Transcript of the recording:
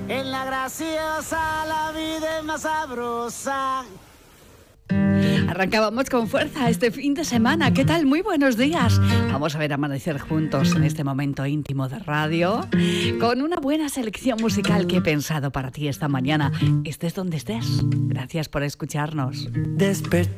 En la graciosa la vida es más sabrosa. Arrancábamos con fuerza este fin de semana. ¿Qué tal? Muy buenos días. Vamos a ver amanecer juntos en este momento íntimo de radio con una buena selección musical que he pensado para ti esta mañana. Estés donde estés. Gracias por escucharnos.